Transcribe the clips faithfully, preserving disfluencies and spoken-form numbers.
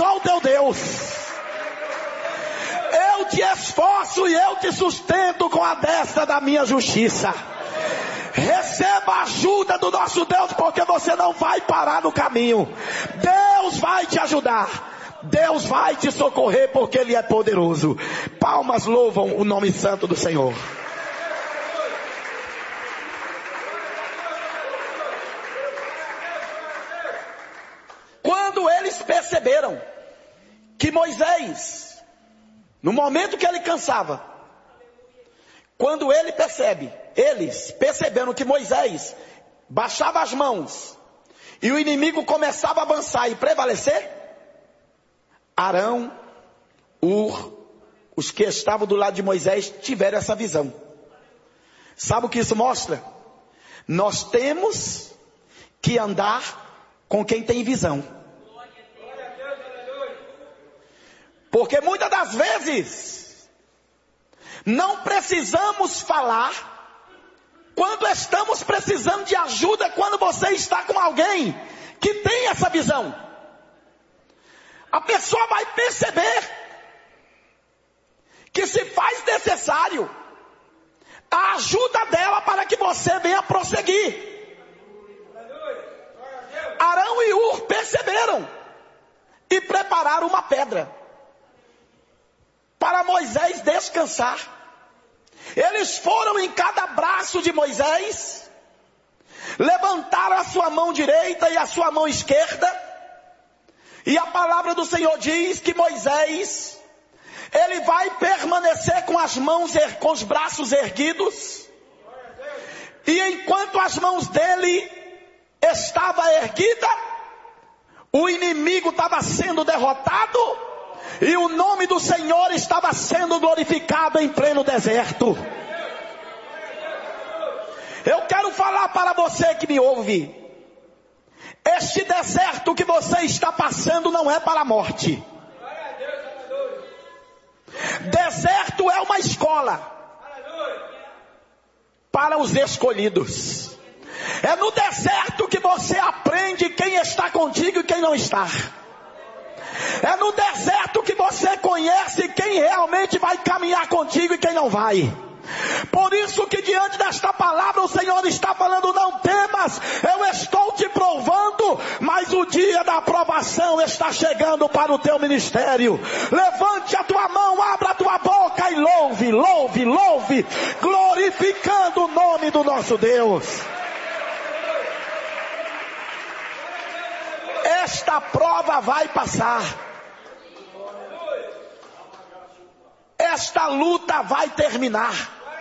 sou o teu Deus. Eu te esforço e eu te sustento com a destra da minha justiça. Receba a ajuda do nosso Deus, porque você não vai parar no caminho. Deus vai te ajudar. Deus vai te socorrer, porque Ele é poderoso. Palmas louvam o nome santo do Senhor. Quando eles perceberam que Moisés, no momento que ele cansava, quando ele percebe, eles perceberam que Moisés baixava as mãos e o inimigo começava a avançar e prevalecer, Arão, Ur, os que estavam do lado de Moisés tiveram essa visão. Sabe o que isso mostra? Nós temos que andar com quem tem visão. Porque muitas das vezes não precisamos falar quando estamos precisando de ajuda, quando você está com alguém que tem essa visão. A pessoa vai perceber que se faz necessário a ajuda dela para que você venha prosseguir. Arão e Ur perceberam e prepararam uma pedra para Moisés descansar. Eles foram em cada braço de Moisés, levantaram a sua mão direita e a sua mão esquerda, e a palavra do Senhor diz que Moisés, ele vai permanecer com as mãos, com os braços erguidos, e enquanto as mãos dele estavam erguidas, o inimigo estava sendo derrotado, e o nome do Senhor estava sendo glorificado em pleno deserto. Eu quero falar para você que me ouve, este deserto que você está passando não é para a morte. Deserto é uma escola para os escolhidos. É no deserto que você aprende quem está contigo e quem não está. É no deserto que você conhece quem realmente vai caminhar contigo e quem não vai. Por isso que diante desta palavra o Senhor está falando: não temas, eu estou te provando, mas o dia da aprovação está chegando para o teu ministério. Levante a tua mão, abra a tua boca e louve, louve, louve, glorificando o nome do nosso Deus. Esta prova vai passar. Esta luta vai terminar.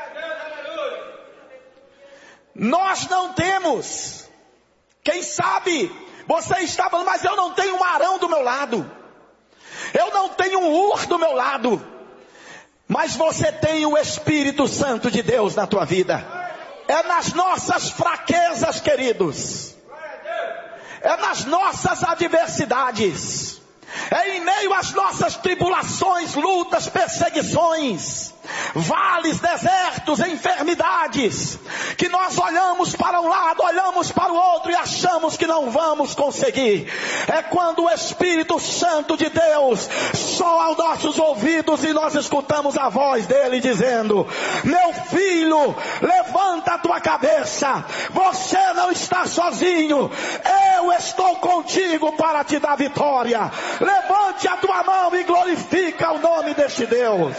Nós não temos. Quem sabe você está falando: mas eu não tenho um Arão do meu lado, eu não tenho um Ur do meu lado. Mas você tem o Espírito Santo de Deus na tua vida. É nas nossas fraquezas, queridos, é nas nossas adversidades, é em meio às nossas tribulações, lutas, perseguições, vales, desertos, enfermidades, que nós olhamos para um lado, olhamos para o outro e achamos que não vamos conseguir. É quando o Espírito Santo de Deus soa aos nossos ouvidos e nós escutamos a voz dele dizendo: meu filho, levanta a tua cabeça, você não está sozinho, eu estou contigo para te dar vitória. Levante a tua mão e glorifica o nome deste Deus.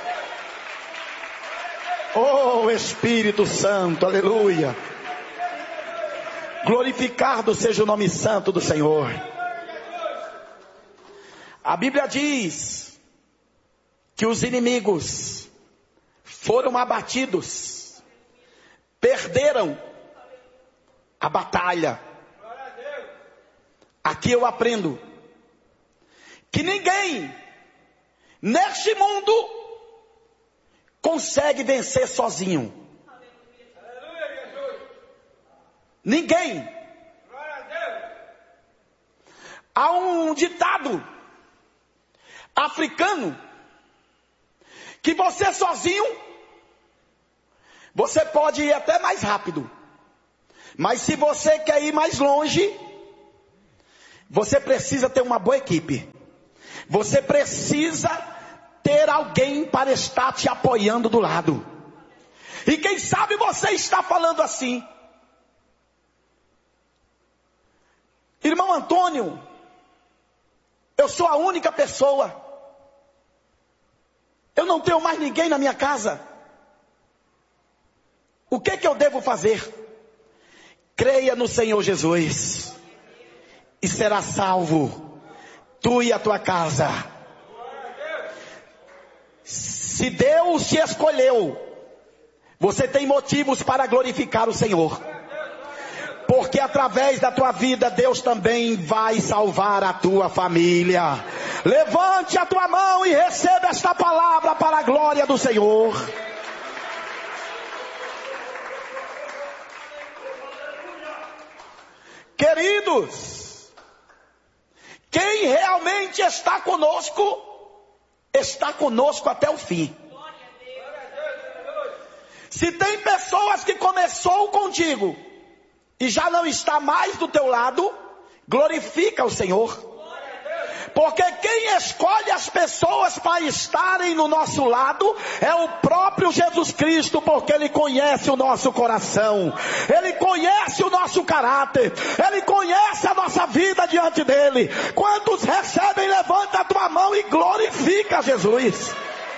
Oh Espírito Santo, aleluia. Glorificado seja o nome santo do Senhor. A Bíblia diz que os inimigos foram abatidos, perderam a batalha. Aqui eu aprendo que ninguém neste mundo consegue vencer sozinho. Ninguém. Há um ditado africano que você sozinho, você pode ir até mais rápido, mas se você quer ir mais longe, você precisa ter uma boa equipe. Você precisa ter alguém para estar te apoiando do lado. E quem sabe você está falando assim: irmão Antônio, eu sou a única pessoa, eu não tenho mais ninguém na minha casa. O que que eu devo fazer? Creia no Senhor Jesus e será salvo, tu e a tua casa. Se Deus te escolheu, você tem motivos para glorificar o Senhor, porque através da tua vida Deus também vai salvar a tua família. Levante a tua mão e receba esta palavra para a glória do Senhor. Queridos, quem realmente está conosco, está conosco até o fim. Se tem pessoas que começou contigo e já não está mais do teu lado, glorifica o Senhor. Porque quem escolhe as pessoas para estarem no nosso lado é o próprio Jesus Cristo, porque Ele conhece o nosso coração, Ele conhece o nosso caráter, Ele conhece a nossa vida diante dEle. Quantos recebem, levanta a tua mão e glorifica Jesus.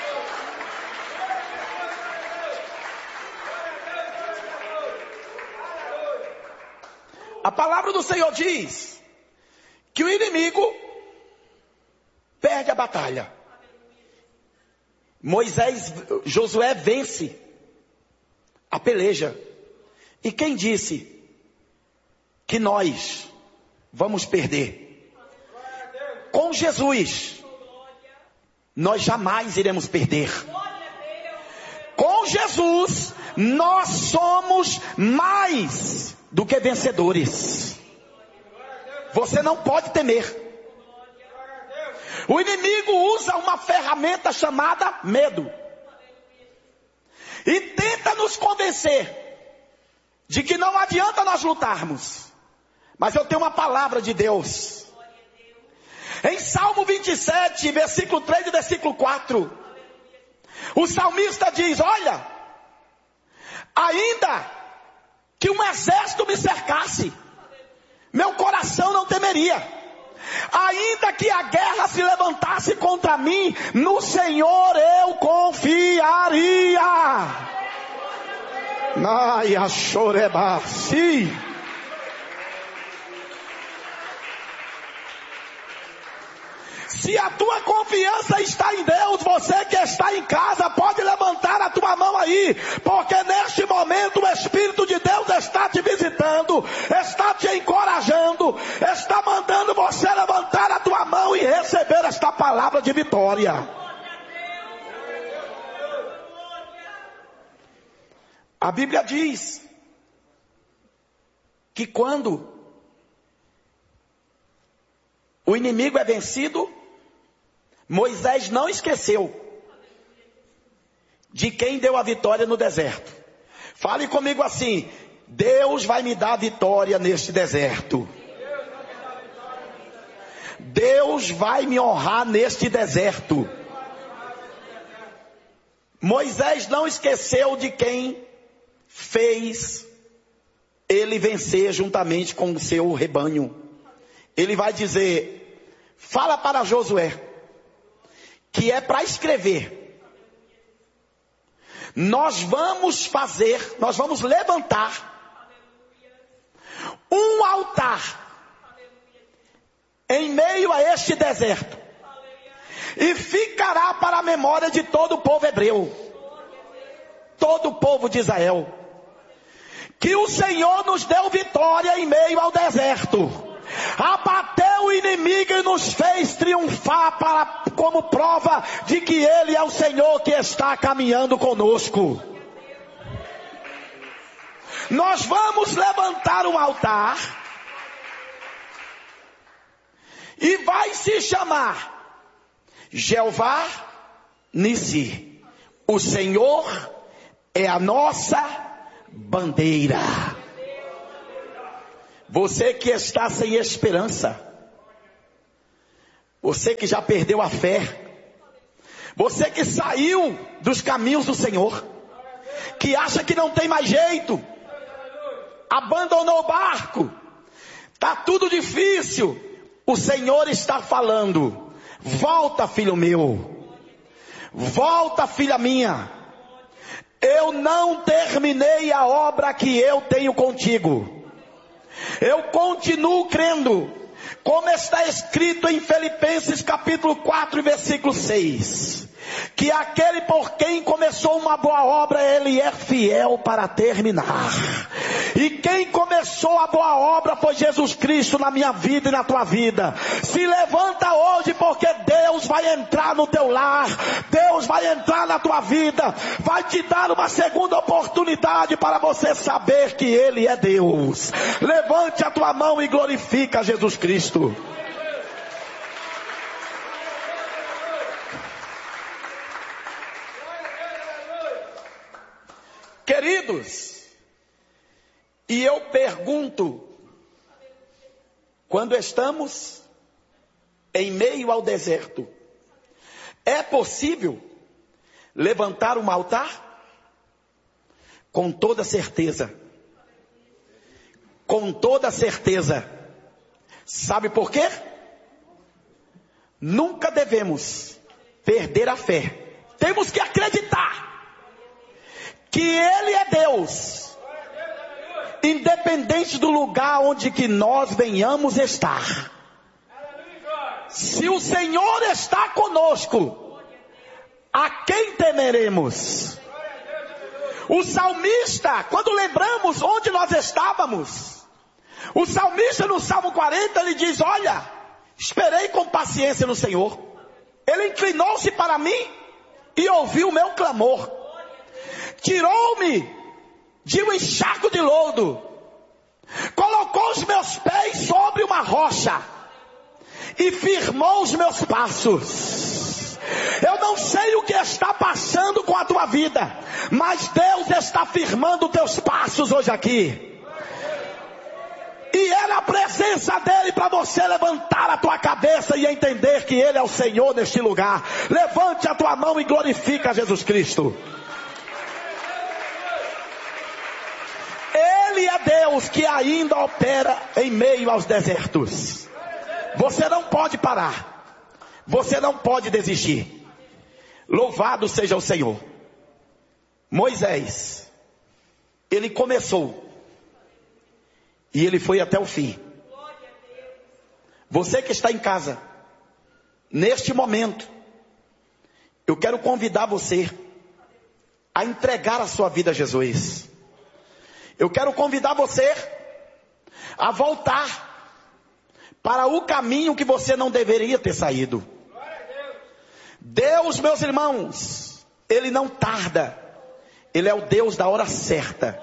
A palavra do Senhor diz que o inimigo perde a batalha. Moisés, Josué vence a peleja. E quem disse que nós vamos perder? Com Jesus, nós jamais iremos perder. Com Jesus, nós somos mais do que vencedores. Você não pode temer. O inimigo usa uma ferramenta chamada medo. E tenta nos convencer de que não adianta nós lutarmos. Mas eu tenho uma palavra de Deus. Em Salmo vinte e sete, versículo três e versículo quatro. O salmista diz: olha, ainda que um exército me cercasse, meu coração não temeria. Ainda que a guerra se levantasse contra mim, no Senhor eu confiaria. Ai, a chorebasi. Se a tua confiança está em Deus, você que está em casa pode levantar a tua mão aí, porque neste momento o Espírito de Deus está te visitando, está te encorajando, está mandando você levantar a tua mão e receber esta palavra de vitória. A Bíblia diz que quando o inimigo é vencido, Moisés não esqueceu de quem deu a vitória no deserto. Fale comigo assim: Deus vai me dar vitória neste deserto. Deus vai me honrar neste deserto. Moisés não esqueceu de quem fez ele vencer juntamente com o seu rebanho. Ele vai dizer: fala para Josué que é para escrever. Nós vamos fazer, nós vamos levantar um altar em meio a este deserto, e ficará para a memória de todo o povo hebreu, todo o povo de Israel, que o Senhor nos deu vitória em meio ao deserto, abateu o inimigo e nos fez triunfar para, como prova de que Ele é o Senhor que está caminhando conosco. Nós vamos levantar um altar e vai se chamar Jeová Nissi. O Senhor é a nossa bandeira. Você que está sem esperança, Você que já perdeu a fé. Você que saiu dos caminhos do Senhor. Que acha que não tem mais jeito. Abandonou o barco. Está tudo difícil. O Senhor está falando. Volta, filho meu. Volta, filha minha. Eu não terminei a obra que eu tenho contigo. Eu continuo crendo. Como está escrito em Filipenses capítulo quatro, versículo seis. Que aquele por quem começou uma boa obra, ele é fiel para terminar. E quem começou a boa obra foi Jesus Cristo na minha vida e na tua vida. Se levanta hoje, porque Deus vai entrar no teu lar. Deus vai entrar na tua vida. Vai te dar uma segunda oportunidade para você saber que Ele é Deus. Levante a tua mão e glorifica Jesus Cristo. Queridos, e eu pergunto, quando estamos em meio ao deserto, é possível levantar um altar? Com toda certeza. Com toda certeza. Sabe por quê? Nunca devemos perder a fé. Temos que acreditar que Ele é Deus, independente do lugar onde que nós venhamos estar. Se o Senhor está conosco, a quem temeremos? O salmista, quando lembramos onde nós estávamos, o salmista no Salmo quarenta, ele diz: olha, esperei com paciência no Senhor. Ele inclinou-se para mim e ouviu o meu clamor. Tirou-me de um encharco de lodo, colocou os meus pés sobre uma rocha e firmou os meus passos. Eu não sei o que está passando com a tua vida, mas Deus está firmando teus passos hoje aqui. E é na presença dEle para você levantar a tua cabeça e entender que Ele é o Senhor neste lugar. Levante a tua mão e glorifica Jesus Cristo. Ele é Deus que ainda opera em meio aos desertos. Você não pode parar. Você não pode desistir. Louvado seja o Senhor. Moisés, ele começou e ele foi até o fim. Você que está em casa, neste momento, eu quero convidar você a entregar a sua vida a Jesus. Eu quero convidar você a voltar para o caminho que você não deveria ter saído. Deus, meus irmãos, Ele não tarda. Ele é o Deus da hora certa.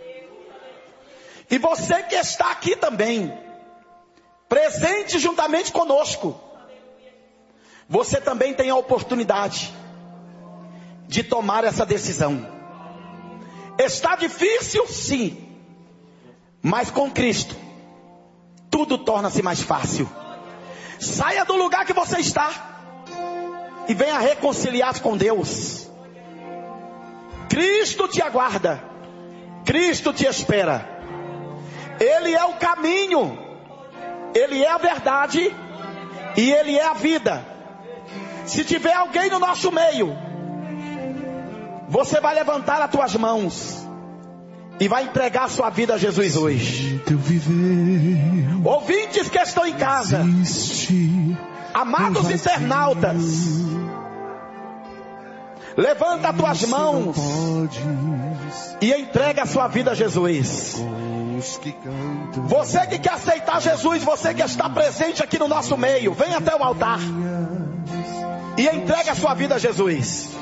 E você que está aqui também, presente juntamente conosco, você também tem a oportunidade de tomar essa decisão. Está difícil, sim, mas com Cristo tudo torna-se mais fácil. Saia do lugar que você está e venha reconciliar-se com Deus. Cristo te aguarda, Cristo te espera. Ele é o caminho, Ele é a verdade e Ele é a vida. Se tiver alguém no nosso meio, você vai levantar as tuas mãos e vai entregar a sua vida a Jesus hoje. Ouvintes que estão em casa, amados internautas, levanta as tuas mãos e entrega a sua vida a Jesus. Você que quer aceitar Jesus, você que está presente aqui no nosso meio, vem até o altar e entrega a sua vida a Jesus.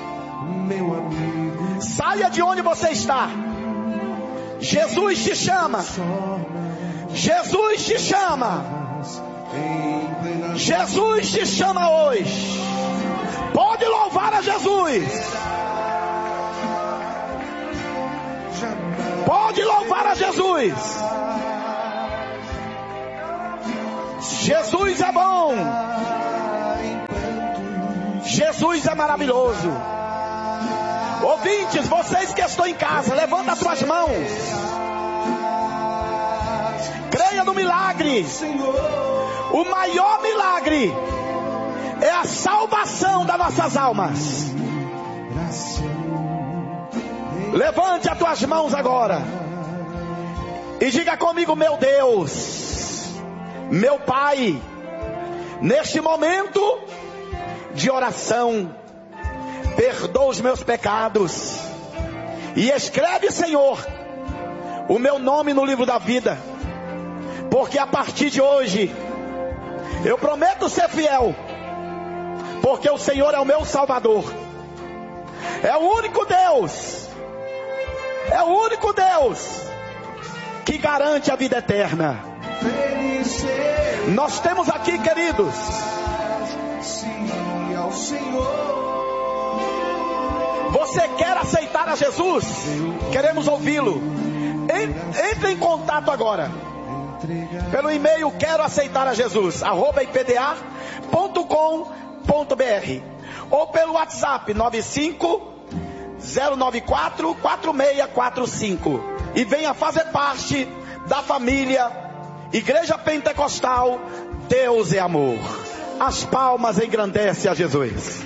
Saia de onde você está. Jesus te chama. Jesus te chama. Jesus te chama hoje. Pode louvar a Jesus. Pode louvar a Jesus. Jesus é bom. Jesus é maravilhoso. Ouvintes, vocês que estão em casa, levanta as suas mãos. Creia no milagre. O maior milagre é a salvação das nossas almas. Levante as tuas mãos agora e diga comigo: meu Deus, meu Pai, neste momento de oração, perdoa os meus pecados e escreve, Senhor, o meu nome no livro da vida, porque a partir de hoje eu prometo ser fiel, porque o Senhor é o meu Salvador, é o único Deus, é o único Deus que garante a vida eterna. Nós temos aqui, queridos, você quer aceitar a Jesus? Queremos ouvi-lo. Entre em contato agora pelo e-mail quero aceitar a Jesus arroba i p d a ponto com ponto b r ou pelo WhatsApp nove cinco zero nove quatro quatro seis quatro cinco e venha fazer parte da família Igreja Pentecostal Deus é Amor. As palmas engrandecem a Jesus.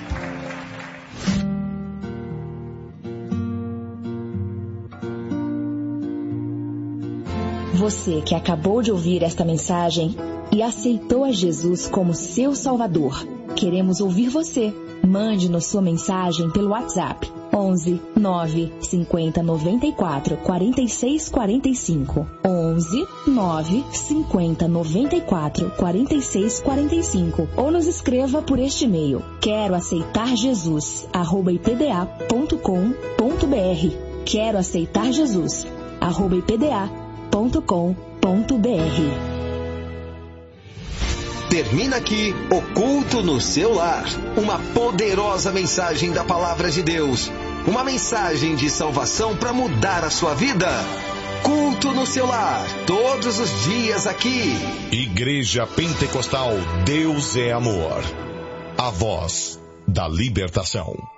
Você que acabou de ouvir esta mensagem e aceitou a Jesus como seu Salvador, queremos ouvir você. Mande-nos sua mensagem pelo WhatsApp onze nove cinquenta noventa e quatro quarenta e seis quarenta e cinco onze nove cinquenta noventa e quatro quarenta e seis quarenta e cinco ou nos escreva por este e-mail quero aceitar Jesus arroba i p d a ponto com ponto b r quero aceitar Jesus arroba i p d a ponto com ponto b r. Termina aqui o Culto no Seu Lar, uma poderosa mensagem da Palavra de Deus, uma mensagem de salvação para mudar a sua vida. Culto no Seu Lar, todos os dias aqui. Igreja Pentecostal Deus é Amor, a voz da libertação.